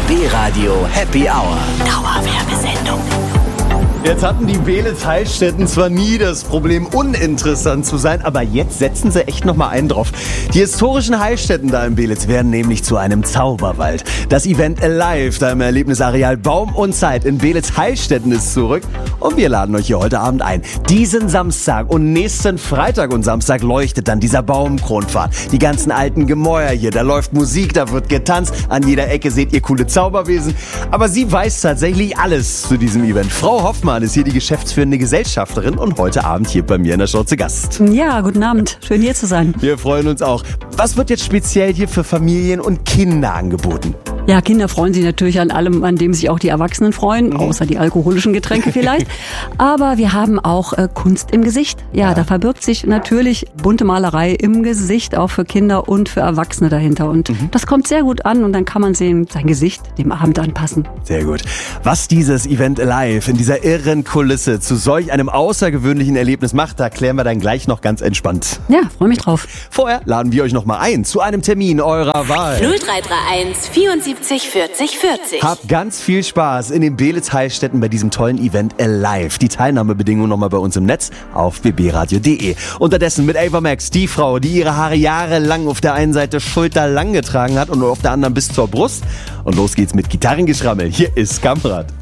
BB Radio Happy Hour. Dauerwerbesendung. Jetzt hatten die Beelitz Heilstätten zwar nie das Problem, uninteressant zu sein, aber jetzt setzen sie echt nochmal einen drauf. Die historischen Heilstätten da in Beelitz werden nämlich zu einem Zauberwald. Das Event Alive da im Erlebnisareal Baum und Zeit in Beelitz Heilstätten ist zurück und wir laden euch hier heute Abend ein. Diesen Samstag und nächsten Freitag und Samstag leuchtet dann dieser Baumkronpfad. Die ganzen alten Gemäuer hier, da läuft Musik, da wird getanzt, an jeder Ecke seht ihr coole Zauberwesen. Aber sie weiß tatsächlich alles zu diesem Event. Frau Hoffmann ist hier die geschäftsführende Gesellschafterin und heute Abend hier bei mir in der Show zu Gast. Ja, guten Abend. Schön hier zu sein. Wir freuen uns auch. Was wird jetzt speziell hier für Familien und Kinder angeboten? Ja, Kinder freuen sich natürlich an allem, an dem sich auch die Erwachsenen freuen, außer die alkoholischen Getränke vielleicht. Aber wir haben auch Kunst im Gesicht. Ja, da verbirgt sich natürlich bunte Malerei im Gesicht, auch für Kinder und für Erwachsene dahinter. Und das kommt sehr gut an und dann kann man sehen, sein Gesicht dem Abend anpassen. Sehr gut. Was dieses Event Alive in dieser irren Kulisse zu solch einem außergewöhnlichen Erlebnis macht, da klären wir dann gleich noch ganz entspannt. Ja, freue mich drauf. Vorher laden wir euch noch mal ein zu einem Termin eurer Wahl. 0331 74 40 40. Habt ganz viel Spaß in den Beelitz Heilstätten bei diesem tollen Event Alive. Die Teilnahmebedingungen nochmal bei uns im Netz auf bbradio.de. Unterdessen mit Ava Max, die Frau, die ihre Haare jahrelang auf der einen Seite schulterlang getragen hat und auf der anderen bis zur Brust. Und los geht's mit Gitarrengeschrammel. Hier ist Kamprat.